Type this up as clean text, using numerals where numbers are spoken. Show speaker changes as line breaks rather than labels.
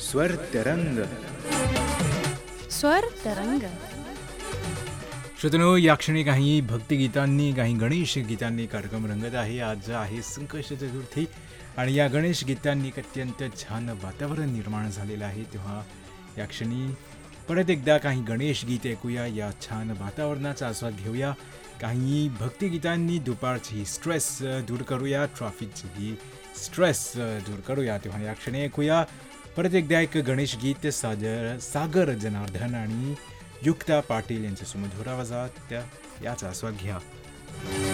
स्वर तरंग.
स्वर तरंग.
श्रोतनो, या क्षणी काही भक्तिगीतांनी काही गणेश गीतांनी कार्यक्रम रंगत आहे. आज आहे संकष्ट चतुर्थी आणि या गणेश गीतांनी एक अत्यंत छान वातावरण निर्माण झालेलं आहे. तेव्हा या क्षणी परत एकदा काही गणेश गीत ऐकूया, या छान वातावरणाचा आस्वाद घेऊया. काही भक्तिगीतांनी दुपारची स्ट्रेस दूर करूया, ट्रॅफिकची स्ट्रेस दूर करूया. तेव्हा या क्षणी ऐकूया परत एकदा एक गणेश गीत, सागर जनार्दन आणि युक्ता पाटील यांच्या सुमधुर आवाजात याचा आस्वाद घ्या.